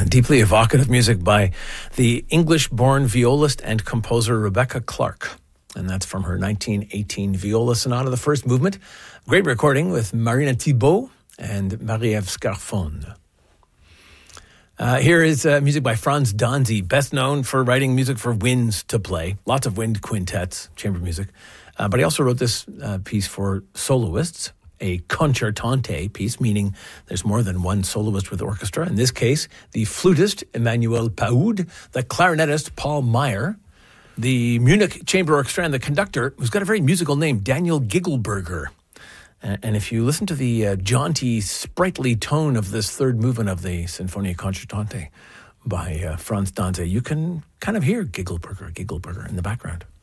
Deeply evocative music by the English-born violist and composer Rebecca Clark. And that's from her 1918 Viola Sonata, the first movement. Great recording with Marina Thibault and Marie-Ève Scarfone. Here is music by Franz Danzi, best known for writing music for winds to play. Lots of wind quintets, chamber music. But he also wrote this piece for soloists, a concertante piece, meaning there's more than one soloist with orchestra. In this case, the flutist Emmanuel Paoud, the clarinetist Paul Meyer, the Munich Chamber Orchestra, and the conductor, who's got a very musical name, Daniel Gigelberger. And if you listen to the jaunty, sprightly tone of this third movement of the Sinfonia Concertante by Franz Danzi, you can kind of hear Gigelberger in the background.